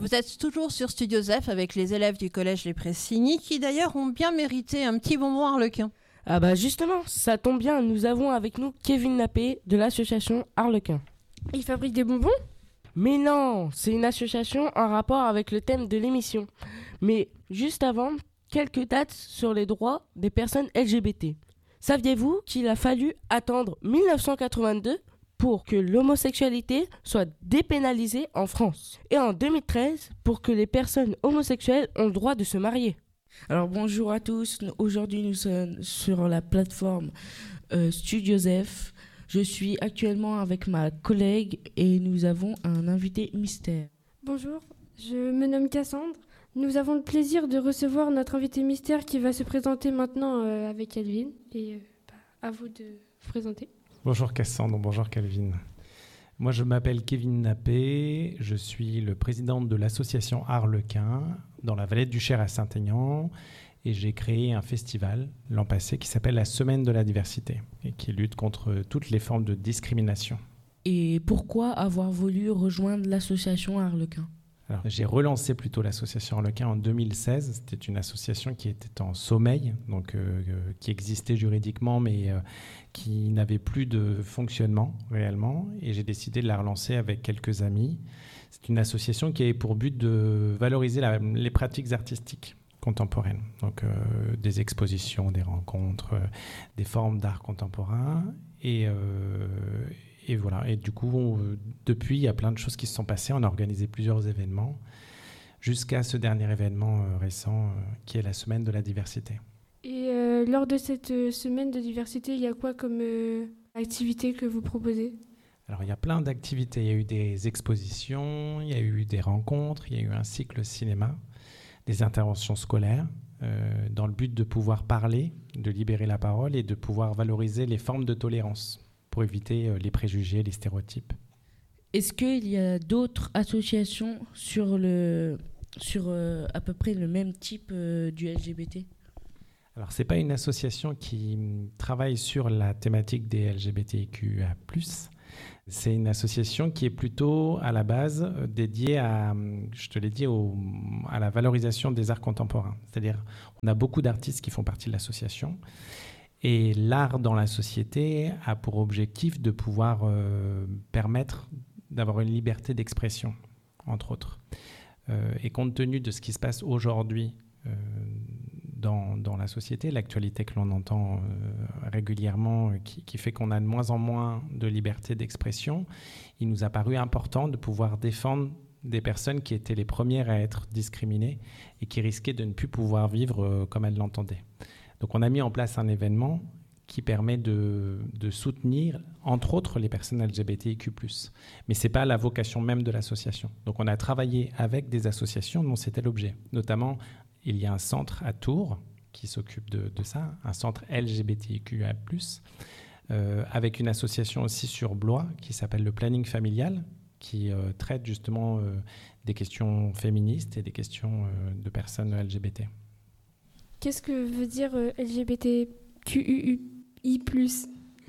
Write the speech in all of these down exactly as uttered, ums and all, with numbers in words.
Vous êtes toujours sur Studio Zef avec les élèves du collège Les Pressigny qui d'ailleurs ont bien mérité un petit bonbon Arlequin. Ah bah justement, ça tombe bien, nous avons avec nous Kevin Nappé de l'association Arlequin. Il fabrique des bonbons ? Mais non, c'est une association en rapport avec le thème de l'émission. Mais juste avant, quelques dates sur les droits des personnes L G B T. Saviez-vous qu'il a fallu attendre dix-neuf cent quatre-vingt-deux pour que l'homosexualité soit dépénalisée en France. Et en deux mille treize, pour que les personnes homosexuelles ont le droit de se marier. Alors bonjour à tous, aujourd'hui nous sommes sur la plateforme euh, Studio Zef. Je suis actuellement avec ma collègue et nous avons un invité mystère. Bonjour, je me nomme Cassandre. Nous avons le plaisir de recevoir notre invité mystère qui va se présenter maintenant euh, avec Calvin. Et euh, bah, à vous de vous présenter. Bonjour Cassandre, bonjour Calvin. Moi je m'appelle Kevin Nappé, je suis le président de l'association Arlequin dans la vallée du Cher à Saint-Aignan et j'ai créé un festival l'an passé qui s'appelle la Semaine de la diversité et qui lutte contre toutes les formes de discrimination. Et pourquoi avoir voulu rejoindre l'association Arlequin ? Alors, j'ai relancé plutôt l'association Arlequin en deux mille seize. C'était une association qui était en sommeil, donc euh, euh, qui existait juridiquement, mais euh, qui n'avait plus de fonctionnement réellement. Et j'ai décidé de la relancer avec quelques amis. C'est une association qui avait pour but de valoriser la, les pratiques artistiques contemporaines. Donc euh, des expositions, des rencontres, euh, des formes d'art contemporain. Et... Euh, Et voilà. Et du coup, on, depuis, il y a plein de choses qui se sont passées. On a organisé plusieurs événements jusqu'à ce dernier événement euh, récent euh, qui est la Semaine de la diversité. Et euh, lors de cette euh, Semaine de diversité, il y a quoi comme euh, activité que vous proposez ? Alors, il y a plein d'activités. Il y a eu des expositions, il y a eu des rencontres, il y a eu un cycle cinéma, des interventions scolaires euh, dans le but de pouvoir parler, de libérer la parole et de pouvoir valoriser les formes de tolérance, pour éviter les préjugés, les stéréotypes. Est-ce qu'il y a d'autres associations sur, le, sur euh, à peu près le même type euh, du L G B T ? Alors, ce n'est pas une association qui travaille sur la thématique des L G B T Q A plus. C'est une association qui est plutôt, à la base, dédiée à, je te l'ai dit, au, à la valorisation des arts contemporains. C'est-à-dire, on a beaucoup d'artistes qui font partie de l'association. Et l'art dans la société a pour objectif de pouvoir euh, permettre d'avoir une liberté d'expression, entre autres. Euh, et compte tenu de ce qui se passe aujourd'hui euh, dans, dans la société, l'actualité que l'on entend euh, régulièrement, qui, qui fait qu'on a de moins en moins de liberté d'expression, il nous a paru important de pouvoir défendre des personnes qui étaient les premières à être discriminées et qui risquaient de ne plus pouvoir vivre euh, comme elles l'entendaient. Donc on a mis en place un événement qui permet de, de soutenir, entre autres, les personnes L G B T Q plus. Mais ce n'est pas la vocation même de l'association. Donc on a travaillé avec des associations dont c'était l'objet. Notamment, il y a un centre à Tours qui s'occupe de, de ça, un centre L G B T Q A plus, euh, avec une association aussi sur Blois qui s'appelle le Planning Familial, qui euh, traite justement euh, des questions féministes et des questions euh, de personnes L G B T. Qu'est-ce que veut dire euh, L G B T Q U I plus ?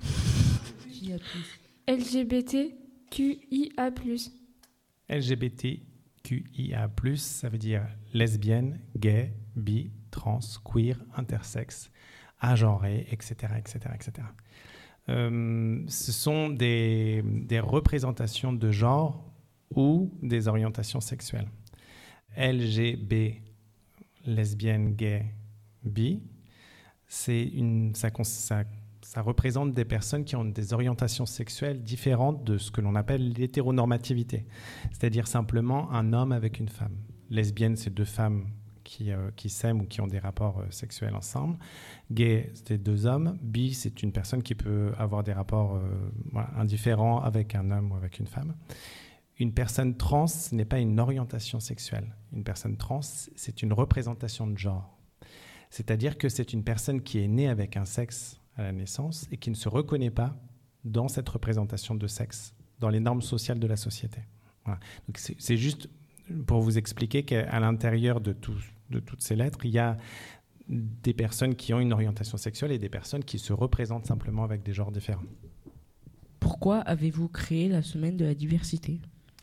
L G B T Q I A plus. L G B T Q I A plus, ça veut dire lesbienne, gay, bi, trans, queer, intersexe, agenré, et cetera, et cetera, et cetera. Euh, ce sont des, des représentations de genre ou des orientations sexuelles. L G B, lesbienne, gay, bi, c'est une, ça, ça, ça représente des personnes qui ont des orientations sexuelles différentes de ce que l'on appelle l'hétéronormativité, c'est-à-dire simplement un homme avec une femme. Lesbienne, c'est deux femmes qui, euh, qui s'aiment ou qui ont des rapports euh, sexuels ensemble. Gay, c'est deux hommes. Bi, c'est une personne qui peut avoir des rapports euh, voilà, indifférents avec un homme ou avec une femme. Une personne trans n'est pas une orientation sexuelle. Une personne trans, c'est une représentation de genre. C'est-à-dire que c'est une personne qui est née avec un sexe à la naissance et qui ne se reconnaît pas dans cette représentation de sexe, dans les normes sociales de la société. Voilà. Donc c'est, c'est juste pour vous expliquer qu'à l'intérieur de, tout, de toutes ces lettres, il y a des personnes qui ont une orientation sexuelle et des personnes qui se représentent simplement avec des genres différents. Pourquoi avez-vous créé la Semaine de la diversité ?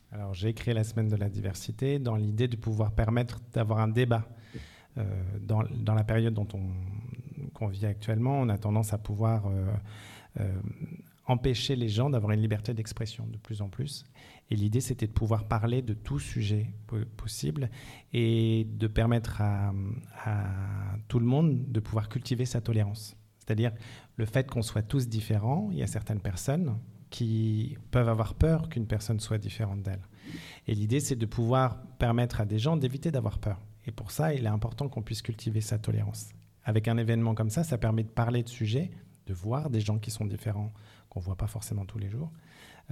Alors, j'ai créé la semaine de la diversité dans l'idée de pouvoir permettre d'avoir un débat. Euh, dans, dans la période dont on, qu'on vit actuellement, on a tendance à pouvoir euh, euh, empêcher les gens d'avoir une liberté d'expression de plus en plus. Et l'idée, c'était de pouvoir parler de tout sujet po- possible et de permettre à, à tout le monde de pouvoir cultiver sa tolérance. C'est-à-dire le fait qu'on soit tous différents, il y a certaines personnes qui peuvent avoir peur qu'une personne soit différente d'elle. Et l'idée, c'est de pouvoir permettre à des gens d'éviter d'avoir peur. Et pour ça, il est important qu'on puisse cultiver sa tolérance. Avec un événement comme ça, ça permet de parler de sujets, de voir des gens qui sont différents, qu'on ne voit pas forcément tous les jours.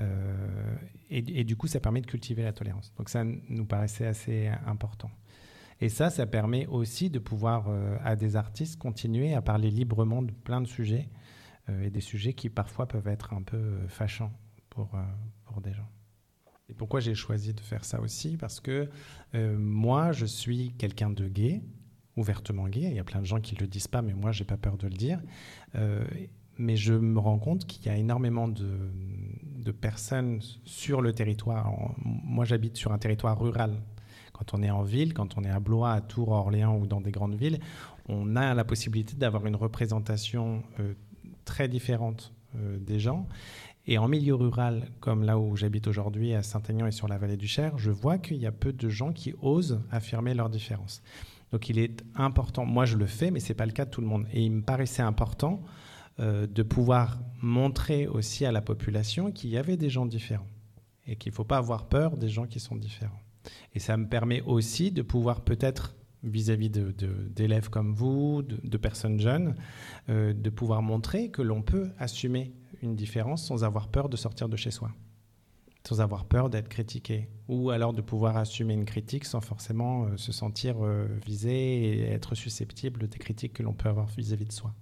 Euh, et, et du coup, ça permet de cultiver la tolérance. Donc ça nous paraissait assez important. Et ça, ça permet aussi de pouvoir, euh, à des artistes, continuer à parler librement de plein de sujets, euh, et des sujets qui parfois peuvent être un peu euh, fâchants pour, euh, pour des gens. Et pourquoi j'ai choisi de faire ça aussi ? Parce que euh, moi, je suis quelqu'un de gay, ouvertement gay. Il y a plein de gens qui ne le disent pas, mais moi, je n'ai pas peur de le dire. Euh, mais je me rends compte qu'il y a énormément de, de personnes sur le territoire. Alors, moi, j'habite sur un territoire rural. Quand on est en ville, quand on est à Blois, à Tours, à Orléans ou dans des grandes villes, on a la possibilité d'avoir une représentation euh, très différente euh, des gens. Et en milieu rural, comme là où j'habite aujourd'hui, à Saint-Aignan et sur la vallée du Cher, je vois qu'il y a peu de gens qui osent affirmer leurs différences. Donc il est important, moi je le fais, mais ce n'est pas le cas de tout le monde. Et il me paraissait important euh, de pouvoir montrer aussi à la population qu'il y avait des gens différents et qu'il ne faut pas avoir peur des gens qui sont différents. Et ça me permet aussi de pouvoir peut-être, vis-à-vis de, de, d'élèves comme vous, de, de personnes jeunes, euh, de pouvoir montrer que l'on peut assumer une différence sans avoir peur de sortir de chez soi, sans avoir peur d'être critiqué, ou alors de pouvoir assumer une critique sans forcément euh, se sentir euh, visé et être susceptible des critiques que l'on peut avoir vis-à-vis de soi.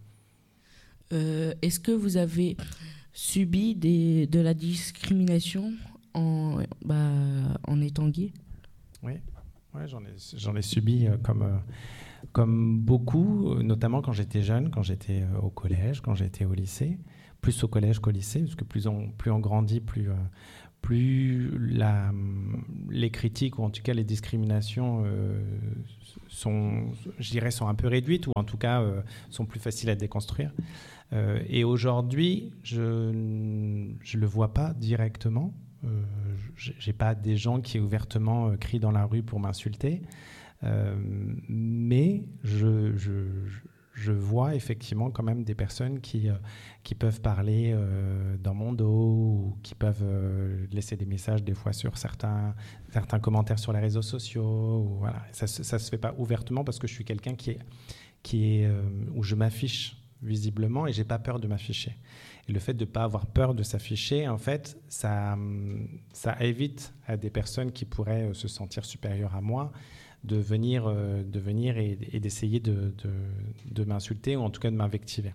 Euh, est-ce que vous avez subi des, de la discrimination en, bah, en étant gay ? Oui, ouais, j'en ai, j'en ai subi euh, comme, euh, comme beaucoup, euh, notamment quand j'étais jeune, quand j'étais euh, au collège, quand j'étais au lycée. Plus au collège qu'au lycée, parce que plus on, plus on grandit, plus, euh, plus la, les critiques, ou en tout cas les discriminations, euh, sont, je dirais, sont un peu réduites, ou en tout cas euh, sont plus faciles à déconstruire. Euh, et aujourd'hui, je ne le vois pas directement. Euh, j'ai pas des gens qui ouvertement euh, crient dans la rue pour m'insulter, euh, mais je... je, je Je vois effectivement quand même des personnes qui, euh, qui peuvent parler euh, dans mon dos, ou qui peuvent euh, laisser des messages des fois sur certains, certains commentaires sur les réseaux sociaux. Ou voilà. Ça ne se fait pas ouvertement parce que je suis quelqu'un qui est, qui est, euh, où je m'affiche visiblement et je n'ai pas peur de m'afficher. Et le fait de ne pas avoir peur de s'afficher, en fait, ça, ça évite à des personnes qui pourraient se sentir supérieures à moi de venir, euh, de venir et, et d'essayer de, de, de m'insulter ou en tout cas de m'invectiver.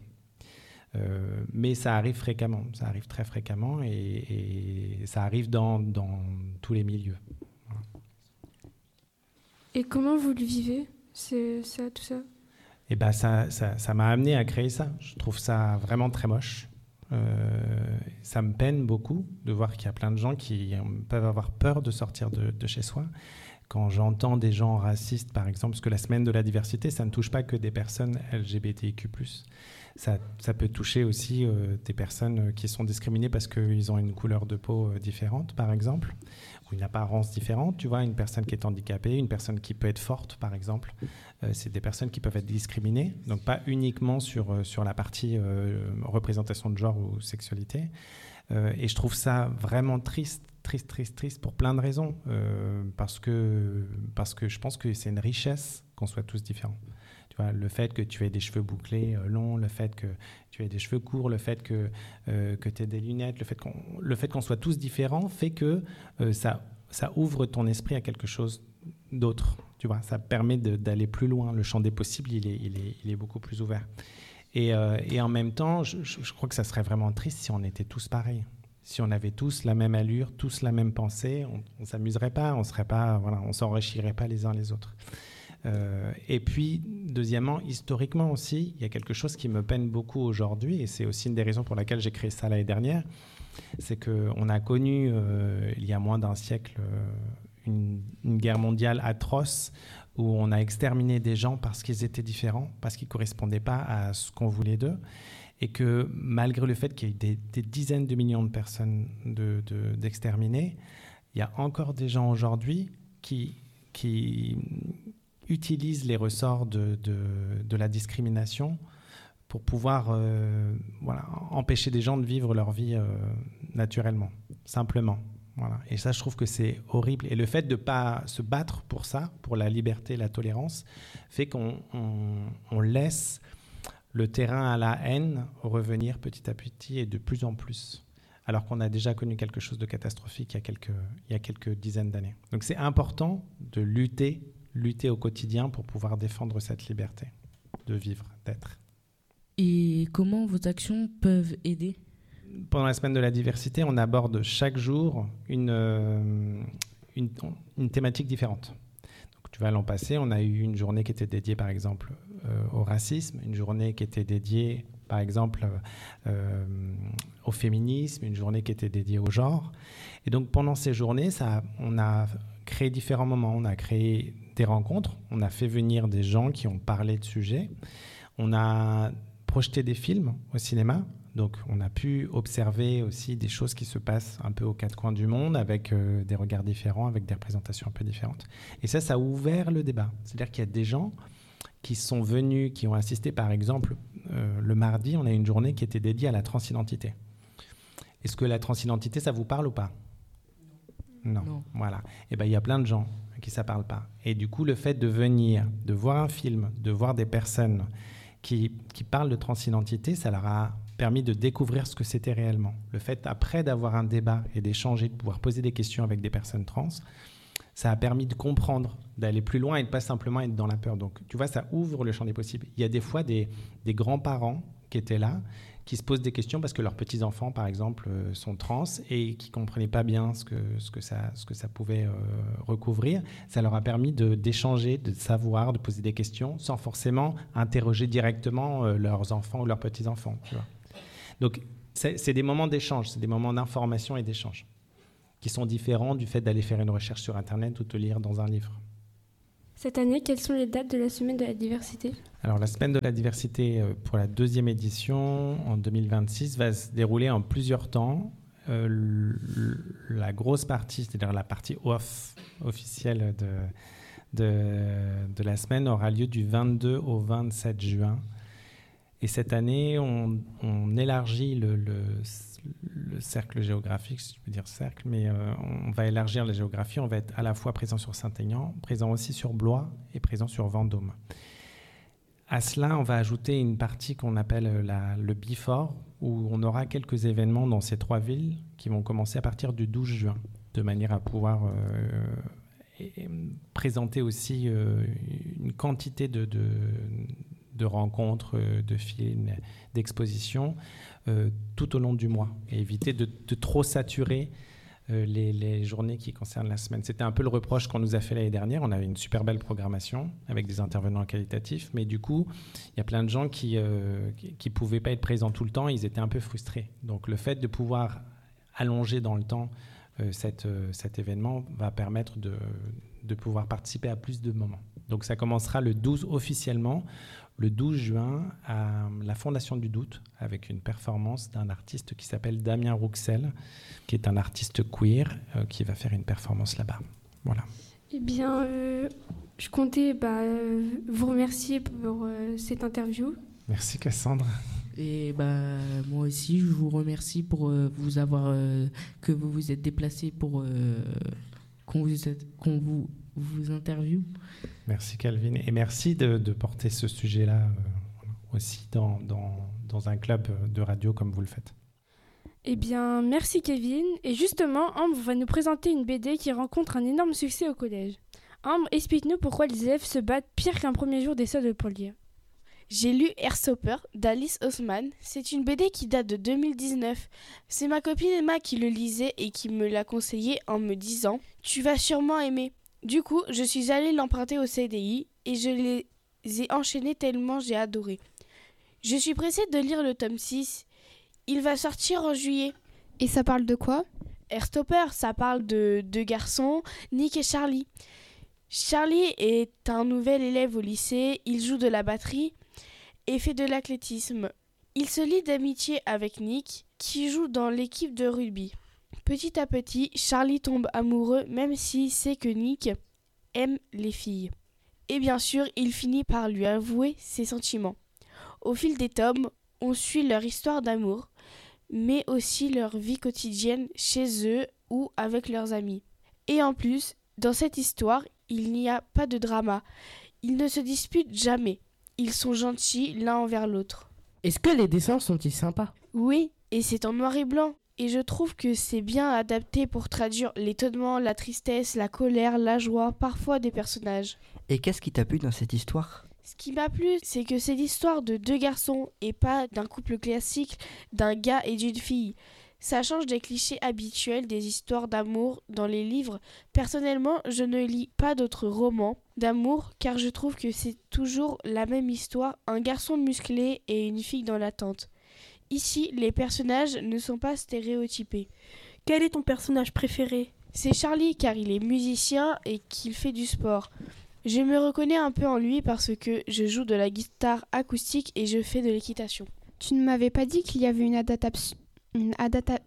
Euh, mais ça arrive fréquemment, ça arrive très fréquemment et, et ça arrive dans, dans tous les milieux. Voilà. Et comment vous le vivez, c'est, ça, tout ça ? Et ben ça, ça, ça m'a amené à créer ça. Je trouve ça vraiment très moche. Euh, ça me peine beaucoup de voir qu'il y a plein de gens qui peuvent avoir peur de sortir de, de chez soi. Quand j'entends des gens racistes, par exemple, parce que la semaine de la diversité, ça ne touche pas que des personnes L G B T I Q plus. Ça, ça peut toucher aussi euh, des personnes qui sont discriminées parce qu'ils ont une couleur de peau euh, différente, par exemple, ou une apparence différente. Tu vois, une personne qui est handicapée, une personne qui peut être forte, par exemple. Euh, c'est des personnes qui peuvent être discriminées, donc pas uniquement sur, euh, sur la partie euh, représentation de genre ou sexualité. Euh, et je trouve ça vraiment triste, triste, triste, triste pour plein de raisons. Euh, parce que, parce que je pense que c'est une richesse qu'on soit tous différents. Tu vois, le fait que tu aies des cheveux bouclés euh, longs, le fait que tu aies des cheveux courts, le fait que, euh, que tu aies des lunettes, le fait qu'on, le fait qu'on soit tous différents fait que euh, ça, ça ouvre ton esprit à quelque chose d'autre. Tu vois, ça permet de, d'aller plus loin. Le champ des possibles, il est, il est, il est beaucoup plus ouvert. Et, euh, et en même temps, je, je crois que ça serait vraiment triste si on était tous pareils. Si on avait tous la même allure, tous la même pensée, on ne s'amuserait pas, on serait pas, voilà, on s'enrichirait pas les uns les autres. Euh, et puis, deuxièmement, historiquement aussi, il y a quelque chose qui me peine beaucoup aujourd'hui, et c'est aussi une des raisons pour laquelle j'ai créé ça l'année dernière, c'est qu'on a connu, euh, il y a moins d'un siècle, euh, une, une guerre mondiale atroce où on a exterminé des gens parce qu'ils étaient différents, parce qu'ils ne correspondaient pas à ce qu'on voulait d'eux. Et que malgré le fait qu'il y ait des, des dizaines de millions de personnes de, de, d'exterminées, il y a encore des gens aujourd'hui qui, qui utilisent les ressorts de, de, de la discrimination pour pouvoir euh, voilà, empêcher des gens de vivre leur vie euh, naturellement, simplement. Voilà. Et ça, je trouve que c'est horrible. Et le fait de ne pas se battre pour ça, pour la liberté et la tolérance, fait qu'on on, on laisse le terrain à la haine revenir petit à petit et de plus en plus, alors qu'on a déjà connu quelque chose de catastrophique il y a quelques, il y a quelques dizaines d'années. Donc c'est important de lutter, lutter au quotidien pour pouvoir défendre cette liberté de vivre, d'être. Et comment vos actions peuvent aider ? Pendant la semaine de la diversité, on aborde chaque jour une, euh, une, une thématique différente. Donc, tu vois, l'an passé, on a eu une journée qui était dédiée, par exemple, euh, au racisme, une journée qui était dédiée, par exemple, euh, au féminisme, une journée qui était dédiée au genre. Et donc, pendant ces journées, ça, on a créé différents moments. On a créé des rencontres, on a fait venir des gens qui ont parlé de sujets, on a projeté des films au cinéma. Donc, on a pu observer aussi des choses qui se passent un peu aux quatre coins du monde, avec euh, des regards différents, avec des représentations un peu différentes. Et ça, ça a ouvert le débat. C'est-à-dire qu'il y a des gens qui sont venus, qui ont assisté, par exemple, euh, le mardi, on a une journée qui était dédiée à la transidentité. Est-ce que la transidentité, ça vous parle ou pas ? Non. Non. Voilà. Et ben, il y a plein de gens à qui ça ne parle pas. Et du coup, le fait de venir, de voir un film, de voir des personnes qui, qui parlent de transidentité, ça leur a permis de découvrir ce que c'était réellement. Le fait, après d'avoir un débat et d'échanger, de pouvoir poser des questions avec des personnes trans, ça a permis de comprendre, d'aller plus loin et de pas simplement être dans la peur. Donc, tu vois, ça ouvre le champ des possibles. Il y a des fois des, des grands-parents qui étaient là, qui se posent des questions parce que leurs petits-enfants, par exemple, euh, sont trans et qui ne comprenaient pas bien ce que, ce que, ça, ce que ça pouvait euh, recouvrir. Ça leur a permis de, d'échanger, de savoir, de poser des questions sans forcément interroger directement euh, leurs enfants ou leurs petits-enfants, tu vois. Donc, c'est, c'est des moments d'échange, c'est des moments d'information et d'échange qui sont différents du fait d'aller faire une recherche sur Internet ou de lire dans un livre. Cette année, quelles sont les dates de la semaine de la diversité ? Alors, la semaine de la diversité euh, pour la deuxième édition en deux mille vingt-six va se dérouler en plusieurs temps. Euh, l- la grosse partie, c'est-à-dire la partie off officielle de, de, de la semaine, aura lieu du vingt-deux au vingt-sept juin. Et cette année, on, on élargit le, le, le cercle géographique, si je peux dire cercle, mais euh, on va élargir la géographie. On va être à la fois présent sur Saint-Aignan, présent aussi sur Blois et présent sur Vendôme. À cela, on va ajouter une partie qu'on appelle la, le Before, où on aura quelques événements dans ces trois villes qui vont commencer à partir du douze juin, de manière à pouvoir euh, et, et présenter aussi euh, une quantité de... de de rencontres, de films, d'expositions euh, tout au long du mois et éviter de, de trop saturer euh, les, les journées qui concernent la semaine. C'était un peu le reproche qu'on nous a fait l'année dernière. On avait une super belle programmation avec des intervenants qualitatifs, mais du coup, il y a plein de gens qui euh, qui ne pouvaient pas être présents tout le temps. Ils étaient un peu frustrés. Donc le fait de pouvoir allonger dans le temps euh, cette, euh, cet événement va permettre de, de pouvoir participer à plus de moments. Donc ça commencera le douze officiellement, le douze juin, à la Fondation du Doute, avec une performance d'un artiste qui s'appelle Damien Rouxel, qui est un artiste queer, euh, qui va faire une performance là-bas. Voilà. Eh bien, euh, je comptais bah, euh, vous remercier pour euh, cette interview. Merci Cassandre. Et bah, moi aussi, je vous remercie pour euh, vous avoir, euh, que vous vous êtes déplacé pour euh, qu'on vous, qu'on vous, vous interviewe. Merci Calvin. Et merci de, de porter ce sujet-là euh, aussi dans, dans, dans un club de radio comme vous le faites. Eh bien, merci Kevin. Et justement, Ambre va nous présenter une B D qui rencontre un énorme succès au collège. Ambre, explique-nous pourquoi les élèves se battent pire qu'un premier jour des soldes pour lire. J'ai lu Airstopper d'Alice Oseman. C'est une B D qui date de deux mille dix-neuf. C'est ma copine Emma qui le lisait et qui me l'a conseillé en me disant « Tu vas sûrement aimer ». Du coup, je suis allée l'emprunter au C D I et je les ai enchaînés tellement j'ai adoré. Je suis pressée de lire le tome six. Il va sortir en juillet. Et ça parle de quoi ? Airstopper, ça parle de deux garçons, Nick et Charlie. Charlie est un nouvel élève au lycée, il joue de la batterie et fait de l'athlétisme. Il se lie d'amitié avec Nick, qui joue dans l'équipe de rugby. Petit à petit, Charlie tombe amoureux même s'il sait que Nick aime les filles. Et bien sûr, il finit par lui avouer ses sentiments. Au fil des tomes, on suit leur histoire d'amour, mais aussi leur vie quotidienne chez eux ou avec leurs amis. Et en plus, dans cette histoire, il n'y a pas de drama. Ils ne se disputent jamais. Ils sont gentils l'un envers l'autre. Est-ce que les dessins sont-ils sympas ? Oui, et c'est en noir et blanc. Et je trouve que c'est bien adapté pour traduire l'étonnement, la tristesse, la colère, la joie, parfois des personnages. Et qu'est-ce qui t'a plu dans cette histoire ? Ce qui m'a plu, c'est que c'est l'histoire de deux garçons et pas d'un couple classique, d'un gars et d'une fille. Ça change des clichés habituels des histoires d'amour dans les livres. Personnellement, je ne lis pas d'autres romans d'amour car je trouve que c'est toujours la même histoire, un garçon musclé et une fille dans l'attente. Ici, les personnages ne sont pas stéréotypés. Quel est ton personnage préféré ? C'est Charlie car il est musicien et qu'il fait du sport. Je me reconnais un peu en lui parce que je joue de la guitare acoustique et je fais de l'équitation. Tu ne m'avais pas dit qu'il y avait une adaptation, une, adapta...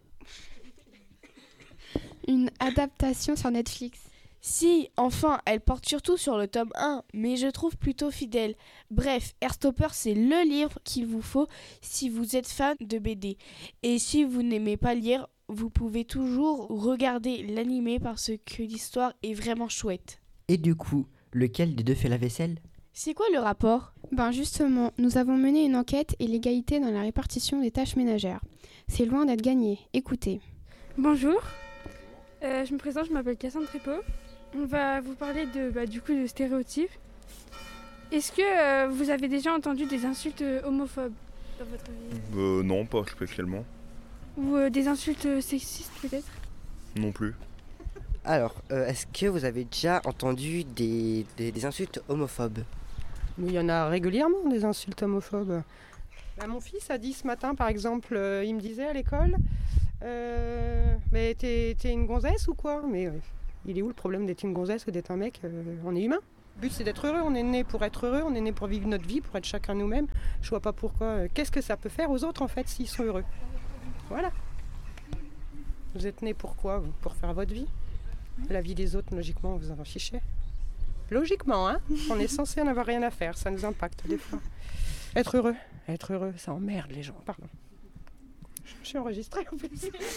une adaptation sur Netflix ? Si, enfin, elle porte surtout sur le tome un, mais je trouve plutôt fidèle. Bref, Airstopper, c'est le livre qu'il vous faut si vous êtes fan de B D. Et si vous n'aimez pas lire, vous pouvez toujours regarder l'animé parce que l'histoire est vraiment chouette. Et du coup, lequel des deux fait la vaisselle ? C'est quoi le rapport ? Ben justement, nous avons mené une enquête et l'égalité dans la répartition des tâches ménagères. C'est loin d'être gagné. Écoutez. Bonjour, euh, je me présente, je m'appelle Cassandre Tripot. On va vous parler de, bah, du coup, de stéréotypes. Est-ce que euh, vous avez déjà entendu des insultes euh, homophobes dans votre vie ? euh, Non, pas spécialement. Ou euh, des insultes euh, sexistes peut-être ? Non plus. Alors, euh, est-ce que vous avez déjà entendu des, des, des insultes homophobes ? Il y en a régulièrement des insultes homophobes. Bah, mon fils a dit ce matin, par exemple, euh, il me disait à l'école, euh, mais t'es, t'es une gonzesse ou quoi ? Mais euh, il est où le problème d'être une gonzesse ou d'être un mec ? euh, On est humain. Le but c'est d'être heureux, on est né pour être heureux, on est né pour vivre notre vie, pour être chacun nous-mêmes. Je vois pas pourquoi. Euh, qu'est-ce que ça peut faire aux autres en fait s'ils sont heureux ? Voilà. Vous êtes né pour quoi ? Pour faire votre vie ? La vie des autres, logiquement, vous en fichez. Logiquement, hein ? On est censé en avoir rien à faire, ça nous impacte des fois. Être heureux, être heureux, ça emmerde les gens, pardon. Je suis enregistrée en plus.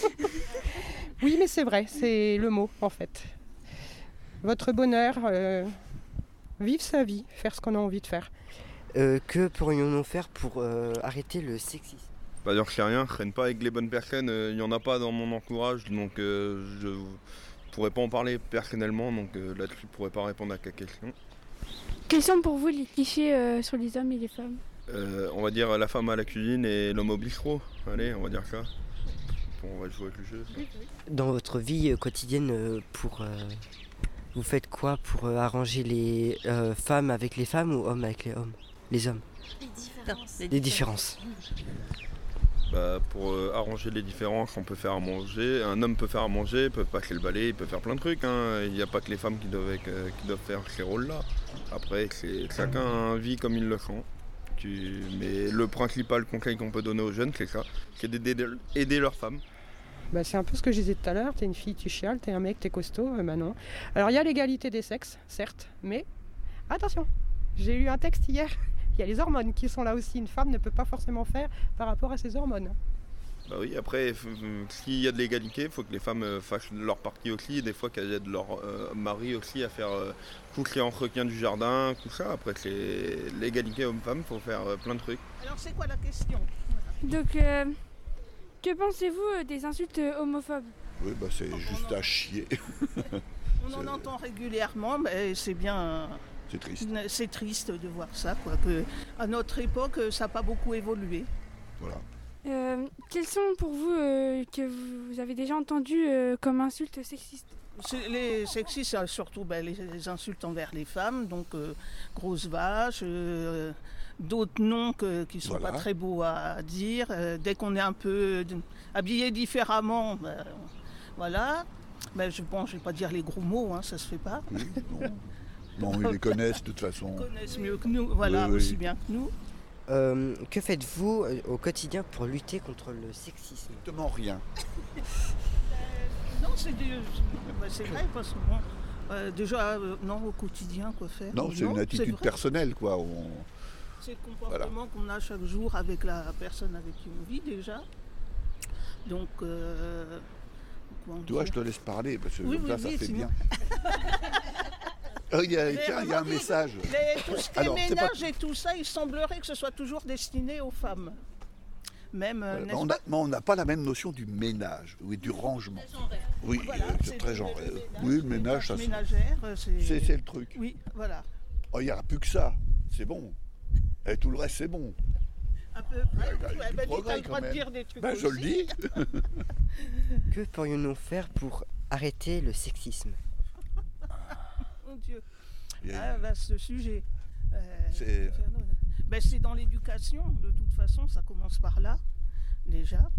Oui, mais c'est vrai, c'est le mot en fait. Votre bonheur, euh, vivre sa vie, faire ce qu'on a envie de faire. Euh, que pourrions-nous faire pour euh, arrêter le sexisme ? Bah dire que c'est rien, je traîne pas avec les bonnes personnes, il euh, n'y en a pas dans mon entourage, donc euh, je pourrais pas en parler personnellement, donc euh, là-dessus je pourrais pas répondre à ta question. Quels sont pour vous les clichés euh, sur les hommes et les femmes ? euh, On va dire la femme à la cuisine et l'homme au bistrot, allez, on va dire ça. Bon, on va jouer avec le jeu. Dans votre vie quotidienne, euh, pour, euh, vous faites quoi pour euh, arranger les euh, femmes avec les femmes ou hommes avec les hommes ? Les hommes. Les différences. Les différences. Bah, pour euh, arranger les différences, on peut faire à manger. Un homme peut faire à manger, il peut passer le balai, il peut faire plein de trucs. Hein. Il n'y a pas que les femmes qui doivent, euh, qui doivent faire ces rôles-là. Après, c'est, chacun vit comme il le sent. Tu... Mais le principal conseil qu'on peut donner aux jeunes, c'est ça, c'est d'aider aider leurs femmes. Bah, c'est un peu ce que je disais tout à l'heure, t'es une fille, tu chiales, t'es un mec, t'es costaud, euh, bah non. Alors il y a l'égalité des sexes, certes, mais attention, j'ai lu un texte hier. Il y a les hormones qui sont là aussi. Une femme ne peut pas forcément faire par rapport à ses hormones. Bah oui, après, s'il y a de l'égalité, il faut que les femmes euh, fassent leur partie aussi. Des fois qu'elles aident leur euh, mari aussi à faire euh, tout ce qui est entretien du jardin, tout ça. Après, c'est l'égalité homme-femme, il faut faire euh, plein de trucs. Alors, c'est quoi la question ? Donc, euh, que pensez-vous des insultes homophobes ? Oui, bah c'est juste à chier. On en entend régulièrement, mais c'est bien... C'est triste. C'est triste de voir ça, quoi. Que à notre époque, ça n'a pas beaucoup évolué. Voilà. Euh, quels sont pour vous euh, que vous avez déjà entendu euh, comme insultes sexistes ? C'est les sexistes, c'est surtout ben, les, les insultes envers les femmes, donc euh, grosse vache, euh, d'autres noms que, qui ne sont Voilà. pas très beaux à dire. Euh, dès qu'on est un peu d- habillé différemment, ben, voilà. Ben, je ne vais pas dire les gros mots, hein, ça ne se fait pas. Oui, non. Non, ils les connaissent de toute façon. Ils connaissent mieux que nous, voilà, Oui, oui. aussi bien que nous. Euh, que faites-vous euh, au quotidien pour lutter contre le sexisme? Exactement rien. Non, c'est, des- ben, c'est vrai, parce que bon, euh, déjà, euh, non, au quotidien, quoi faire. Non, c'est une attitude vrai. personnelle, quoi. On- C'est le comportement qu'on a chaque jour avec la personne avec qui on vit déjà. Donc, euh, comment Tu vois, je dire te laisse parler, parce que Oui, comme oui, ça, ça oui, fait sinon- bien. Ah, il y a, Mais tiens, il y a un remarquez, message. les- tout ce qui est Alors, c'est pas- ménage et tout ça, il semblerait que ce soit toujours destiné aux femmes. Même, euh, Voilà, n'est-ce mais on pas a- mais on n'a pas la même notion du ménage, oui, du rangement. Oui, Voilà, euh, c'est c'est très le- genre. le euh, ménage, Oui, le les ménage, ça tâches se- ménagères, euh, c'est- c'est c'est le truc. Oui, voilà. Oh, il n'y aura plus que ça, c'est bon. Et tout le reste, c'est bon. À peu près. Il y a Ouais, du ben, dis, progrès, t'as le quand droit de même. dire des trucs Ben, je le aussi. dis. Que pourrions-nous faire pour arrêter le sexisme? Mon Dieu. Il y a- Ah, vaste sujet. Euh, C'est- ben, c'est dans l'éducation, de toute façon, ça commence par là, déjà.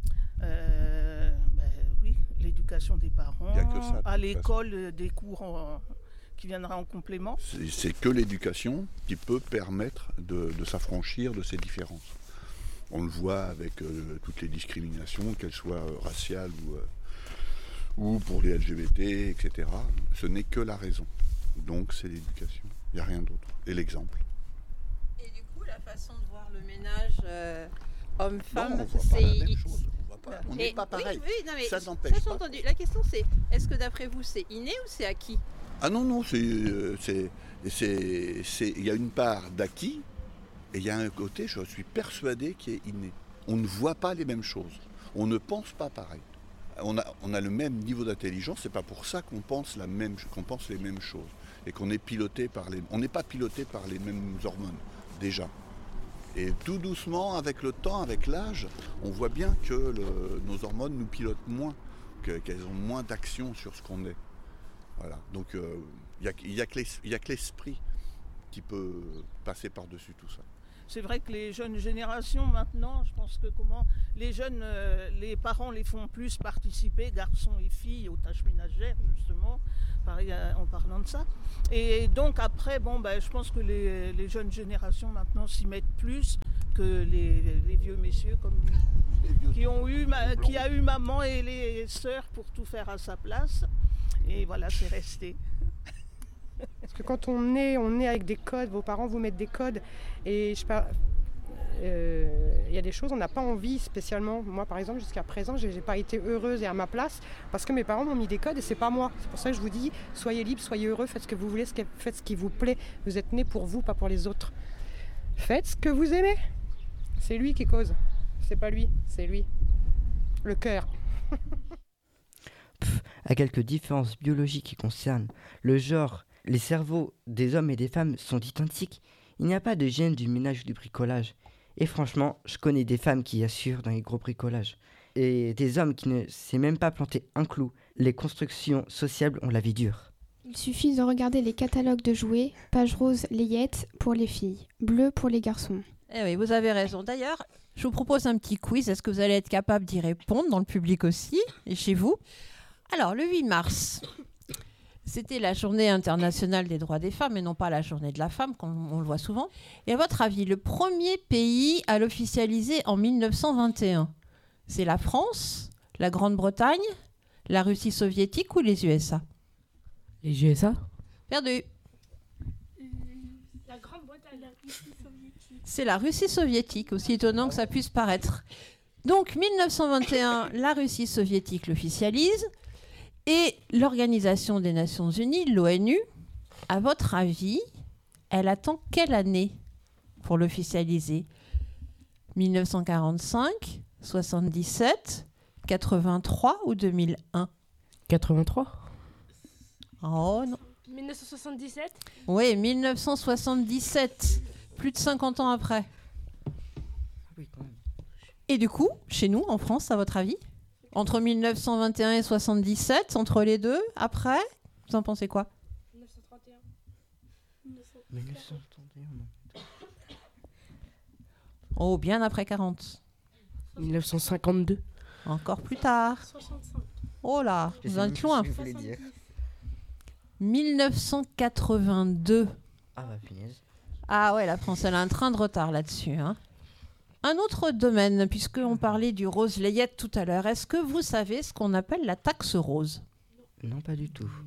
Euh, ben, oui, l'éducation des parents, Il y a que ça, de à toute l'école, euh, des cours en- qui viendra en complément. C'est c'est que l'éducation qui peut permettre de, de s'affranchir de ces différences. On le voit avec euh, toutes les discriminations, qu'elles soient euh, raciales ou, euh, ou pour les L G B T, et cetera. Ce n'est que la raison. Donc c'est l'éducation. Il n'y a rien d'autre. Et l'exemple. Et du coup, la façon de voir le ménage euh, homme-femme, Non, on voit pas c'est. la même chose. On voit pas- on n'est Et- pas pareil. Oui, oui, non, mais Ça ça, n'empêche j'ai pas. entendu. La question, c'est est-ce que d'après vous, c'est inné ou c'est acquis? Ah non, non, c'est, euh, c'est, c'est, c'est- il y a une part d'acquis et il y a un côté, je suis persuadé, qui est inné. On ne voit pas les mêmes choses. On ne pense pas pareil. On a, on a le même niveau d'intelligence, c'est pas pour ça qu'on pense, la même, qu'on pense les mêmes choses. Et qu'on est piloté par les... On n'est pas piloté par les mêmes hormones, déjà. Et tout doucement, avec le temps, avec l'âge, on voit bien que le- nos hormones nous pilotent moins, que- qu'elles ont moins d'action sur ce qu'on est. Voilà. Donc il n'y a, y a que l'es- y a que l'esprit qui peut passer par-dessus tout ça. C'est vrai que les jeunes générations maintenant, je pense que comment les jeunes, euh, les parents les font plus participer, garçons et filles, aux tâches ménagères justement, pareil, euh, en parlant de ça. Et donc après, bon, ben, je pense que les, les jeunes générations maintenant s'y mettent plus que les, les vieux messieurs comme nous, qui ont eu, ma- qui a eu maman et les sœurs pour tout faire à sa place. Et voilà, c'est resté. Parce que quand on est, on est avec des codes, vos parents vous mettent des codes. Et je sais pas, euh, il y a des choses, on n'a pas envie spécialement. Moi, par exemple, jusqu'à présent, j'ai j'ai pas été heureuse et à ma place parce que mes parents m'ont mis des codes et c'est pas moi. C'est pour ça que je vous dis, soyez libre, soyez heureux, faites ce que vous voulez, ce que- faites ce qui vous plaît. Vous êtes nés pour vous, pas pour les autres. Faites ce que vous aimez. C'est lui qui cause. C'est pas lui, c'est lui. Le cœur. À quelques différences biologiques qui concernent le genre, les cerveaux des hommes et des femmes sont identiques. Il n'y a pas de gène du ménage ou du bricolage. Et franchement, je connais des femmes qui assurent dans les gros bricolages. Et des hommes qui ne savent même pas planter un clou. Les constructions sociables ont la vie dure. Il suffit de regarder les catalogues de jouets, page rose layette pour les filles, bleu pour les garçons. Eh oui, vous avez raison. D'ailleurs, je vous propose un petit quiz. Est-ce que vous allez être capable d'y répondre dans le public aussi et chez vous? Alors, le huit mars, c'était la journée internationale des droits des femmes et non pas la journée de la femme, comme on le voit souvent. Et à votre avis, le premier pays à l'officialiser en mille neuf cent vingt et un, c'est la France, la Grande-Bretagne, la Russie soviétique ou les U S A? Les U S A? Perdu. La Grande-Bretagne, la Russie soviétique. C'est la Russie soviétique, aussi étonnant que ça puisse paraître. Donc, mille neuf cent vingt et un, la Russie soviétique l'officialise. Et l'Organisation des Nations Unies, l'ONU, à votre avis, elle attend quelle année pour l'officialiser? mille neuf cent quarante-cinq, soixante-dix-sept, quatre-vingt-trois ou deux mille un? quatre-vingt-trois? Oh non. mille neuf cent soixante-dix-sept. Oui, mille neuf cent soixante-dix-sept, plus de cinquante ans après. Et du coup, chez nous, en France, à votre avis? Entre mille neuf cent vingt et un et soixante-dix-sept, entre les deux, après, vous en pensez quoi? mille neuf cent trente et un. mille neuf cent trente et un, non. Oh, bien après quarante. mille neuf cent cinquante-deux. Encore plus tard. soixante-cinq. Oh là, Je vous sais êtes même loin. ce que je voulais dire. mille neuf cent quatre-vingt-deux. Ah bah punaise. Ah ouais, la France, elle a un train de retard là-dessus. Hein. Un autre domaine, puisqu'on parlait du rose layette tout à l'heure, est-ce que vous savez ce qu'on appelle la taxe rose? Non, pas du tout.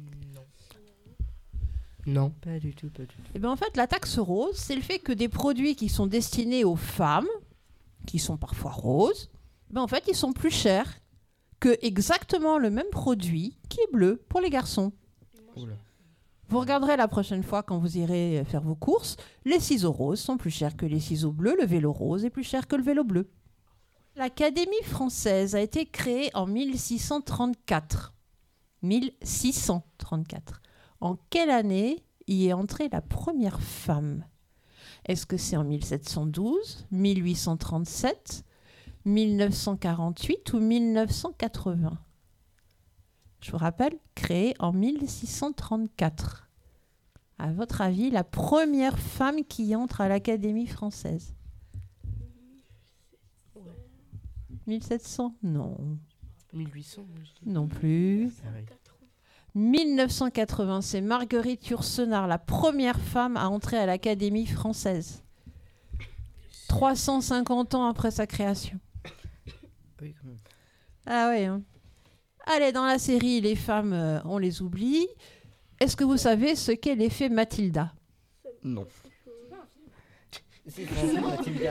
Non. Pas du tout, pas du tout. Eh bien, en fait, la taxe rose, c'est le fait que des produits qui sont destinés aux femmes, qui sont parfois roses, ben en fait, ils sont plus chers que exactement le même produit qui est bleu pour les garçons. Oula. Vous regarderez la prochaine fois quand vous irez faire vos courses, les ciseaux roses sont plus chers que les ciseaux bleus, le vélo rose est plus cher que le vélo bleu. L'Académie française a été créée en mille six cent trente-quatre. mille six cent trente-quatre. En quelle année y est entrée la première femme? Est-ce que c'est en mille sept cent douze, mille huit cent trente-sept, mille neuf cent quarante-huit ou mille neuf cent quatre-vingts? Je vous rappelle, créée en mille six cent trente-quatre. À votre avis, la première femme qui entre à l'Académie française? mille sept cents? Non. mille huit cents, moi, je dis. Non plus. Pareil. mille neuf cent quatre-vingts, c'est Marguerite Yourcenar, la première femme à entrer à l'Académie française. trois cent cinquante ans après sa création. Oui, quand même. Ah ouais. Hein. Allez, dans la série, les femmes, euh, on les oublie. Est-ce que vous savez ce qu'est l'effet Mathilda? Non. C'est pas Mathilda.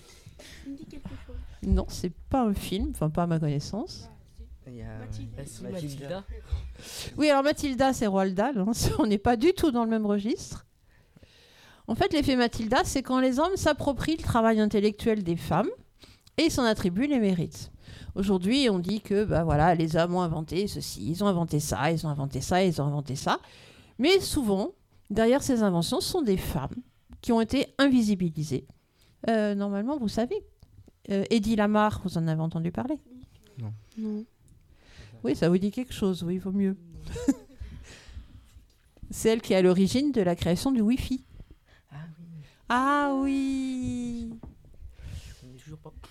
Non, c'est pas un film, enfin pas à ma connaissance. Il y a Ah, si, Mathilda. Oui, alors Mathilda, c'est Roald Dahl. Hein. On n'est pas du tout dans le même registre. En fait, l'effet Mathilda, c'est quand les hommes s'approprient le travail intellectuel des femmes et s'en attribuent les mérites. Aujourd'hui, on dit que bah, voilà, les hommes ont inventé ceci, ils ont inventé ça, ils ont inventé ça, ils ont inventé ça. Mais souvent, derrière ces inventions, ce sont des femmes qui ont été invisibilisées. Euh, normalement, vous savez, euh, Eddie Lamar, vous en avez entendu parler? Non. Non. Oui, ça vous dit quelque chose, oui, il vaut mieux. C'est elle qui est à l'origine de la création du Wi-Fi. Ah oui. Ah oui. Je connais toujours pas.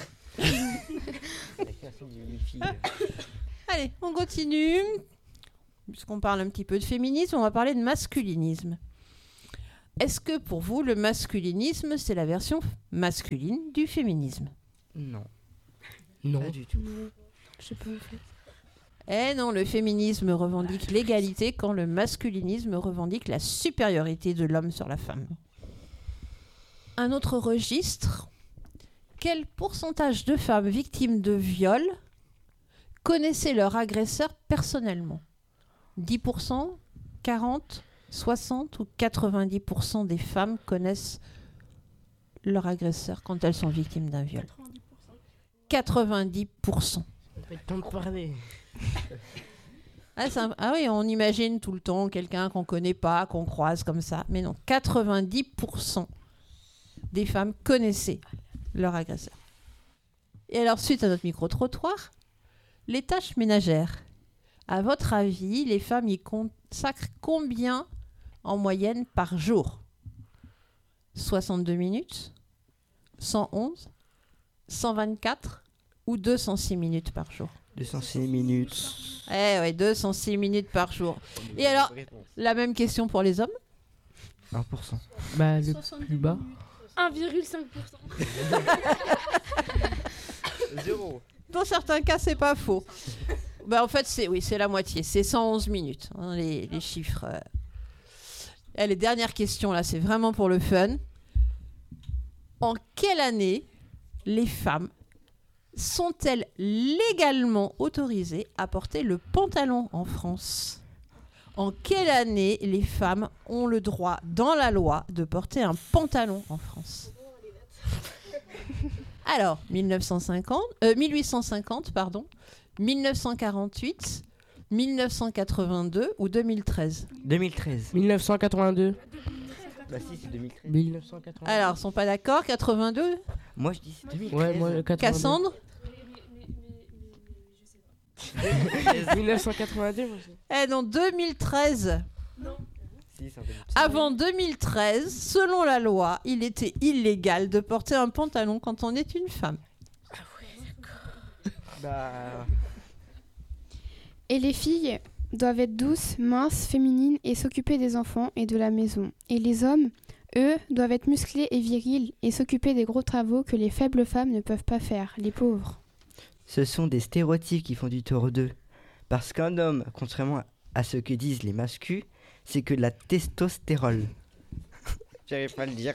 La création du Wi-Fi. Allez, on continue. Puisqu'on parle un petit peu de féminisme, on va parler de masculinisme. Est-ce que pour vous, le masculinisme, c'est la version masculine du féminisme? Non. Non. Pas du tout. Je sais pas en fait. Eh non, le féminisme revendique l'égalité quand le masculinisme revendique la supériorité de l'homme sur la femme. Un autre registre. Quel pourcentage de femmes victimes de viol connaissaient leur agresseur personnellement? dix pour cent, quarante, soixante ou quatre-vingt-dix pour cent des femmes connaissent leur agresseur quand elles sont victimes d'un viol? quatre-vingt-dix pour cent. Ça fait le temps de parler. Ah, c'est un- ah oui, on imagine tout le temps quelqu'un qu'on connaît pas, qu'on croise comme ça. Mais non, quatre-vingt-dix pour cent des femmes connaissaient leur agresseur. Et alors, suite à notre micro-trottoir, les tâches ménagères. À votre avis, les femmes y consacrent combien en moyenne par jour? soixante-deux minutes, cent onze, cent vingt-quatre ou deux cent six minutes par jour? deux cent six minutes. Eh ouais, deux cent six minutes par jour. Et alors, la même question pour les hommes? un pour cent. Bah, le plus bas. un virgule cinq pour cent. Zéro. Dans certains cas, c'est pas faux. Bah, en fait, c'est oui, c'est la moitié. C'est cent onze minutes, hein, les, les chiffres. euh. Et les dernières questions, là, c'est vraiment pour le fun. En quelle année les femmes sont-elles légalement autorisées à porter le pantalon en France? En quelle année les femmes ont le droit, dans la loi, de porter un pantalon en France? Alors, mille neuf cent cinquante, euh, mille huit cent cinquante, pardon, mille neuf cent quarante-huit, mille neuf cent quatre-vingt-deux ou deux mille treize? deux mille treize. mille neuf cent quatre-vingt-deux. Bah si, c'est deux mille treize. mille neuf cent quatre-vingt-deux. Alors, ils sont pas d'accord, quatre-vingt-deux? Moi je dis c'est deux mille treize. Ouais, moi, le quatre-vingt-deux. Cassandre? dix-neuf cent quatre-vingt-deux. Moi, Eh non, deux mille treize. Non. Avant deux mille treize, selon la loi, il était illégal de porter un pantalon quand on est une femme. Ah ouais, d'accord. Bah... Et les filles doivent être douces, minces, féminines et s'occuper des enfants et de la maison. Et les hommes, eux, doivent être musclés et virils et s'occuper des gros travaux que les faibles femmes ne peuvent pas faire, les pauvres. Ce sont des stéréotypes qui font du tort d'eux. Parce qu'un homme, contrairement à ce que disent les mascus, c'est que de la testostérone. J'arrive pas à le dire.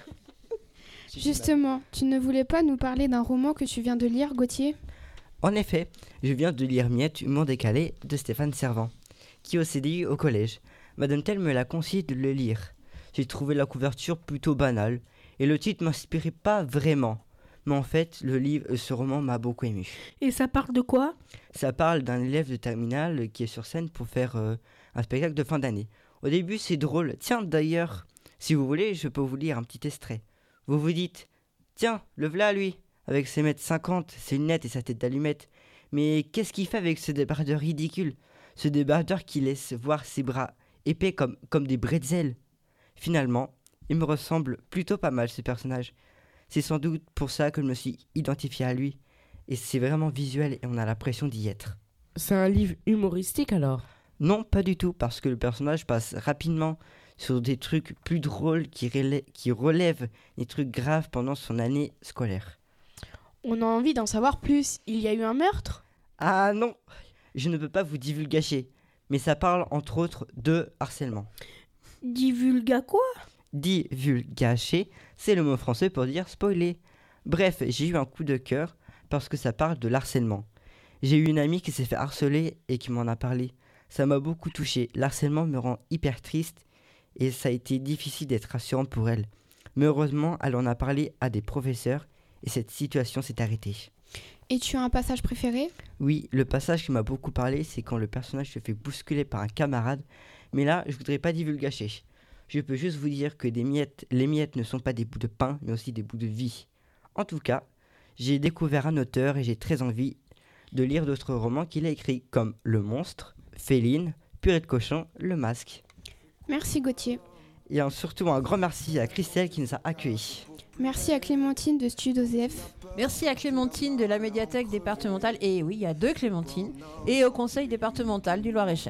Justement, tu ne voulais pas nous parler d'un roman que tu viens de lire, Gauthier ? En effet, je viens de lire Miette, humour décalé de Stéphane Servan, qui est au C D I au collège. Madame Tell me l'a conseillé de le lire. J'ai trouvé la couverture plutôt banale, et le titre m'inspirait pas vraiment. Mais en fait, le livre, ce roman m'a beaucoup ému. Et ça parle de quoi ? Ça parle d'un élève de terminale qui est sur scène pour faire euh, un spectacle de fin d'année. Au début, c'est drôle. Tiens, d'ailleurs, si vous voulez, je peux vous lire un petit extrait. Vous vous dites, tiens, le voilà lui, avec ses mètres cinquante, ses lunettes et sa tête d'allumette. Mais qu'est-ce qu'il fait avec ce débardeur ridicule ? Ce débardeur qui laisse voir ses bras épais comme, comme des bretzels. Finalement, il me ressemble plutôt pas mal ce personnage. C'est sans doute pour ça que je me suis identifié à lui. Et c'est vraiment visuel et on a l'impression d'y être. C'est un livre humoristique alors ? Non, pas du tout, parce que le personnage passe rapidement sur des trucs plus drôles qui, relè- qui relèvent des trucs graves pendant son année scolaire. On a envie d'en savoir plus. Il y a eu un meurtre ? Ah non, je ne peux pas vous divulgacher, mais ça parle entre autres de harcèlement. Divulga quoi ? Divulgacher, c'est le mot français pour dire spoiler. Bref, j'ai eu un coup de cœur parce que ça parle de l'harcèlement. J'ai eu une amie qui s'est fait harceler et qui m'en a parlé. Ça m'a beaucoup touché. L'harcèlement me rend hyper triste et ça a été difficile d'être rassurant pour elle. Mais heureusement, elle en a parlé à des professeurs et cette situation s'est arrêtée. Et tu as un passage préféré ? Oui, le passage qui m'a beaucoup parlé, c'est quand le personnage se fait bousculer par un camarade. Mais là, je voudrais pas divulgacher. Je peux juste vous dire que des miettes, les miettes ne sont pas des bouts de pain, mais aussi des bouts de vie. En tout cas, j'ai découvert un auteur et j'ai très envie de lire d'autres romans qu'il a écrits, comme Le Monstre, Féline, Purée de cochon, Le Masque. Merci Gauthier. Et un, surtout un grand merci à Christelle qui nous a accueillis. Merci à Clémentine de Studio Z F. Merci à Clémentine de la médiathèque départementale, et oui, il y a deux Clémentines, et au conseil départemental du Loir-et-Cher.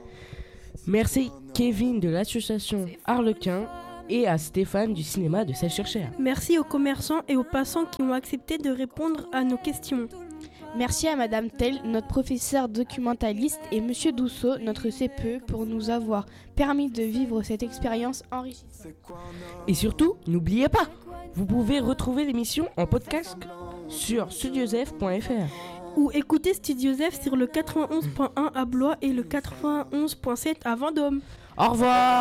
Merci Kevin de l'association Harlequin et à Stéphane du cinéma de Sèche-sur-Cher. Merci aux commerçants et aux passants qui ont accepté de répondre à nos questions. Merci à Madame Tell, notre professeur documentaliste, et Monsieur Dousseau, notre C P E, pour nous avoir permis de vivre cette expérience enrichissante. Et surtout, n'oubliez pas, vous pouvez retrouver l'émission en podcast sur studiosf point f r. Ou écoutez Studio Z F sur le quatre-vingt-onze point un à Blois et le quatre-vingt-onze point sept à Vendôme. Au revoir.